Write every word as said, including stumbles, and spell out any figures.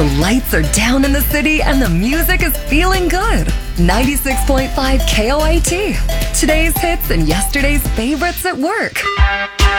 The lights are down in the city and the music is feeling good. ninety-six point five K O A T. Today's hits and yesterday's favorites at work.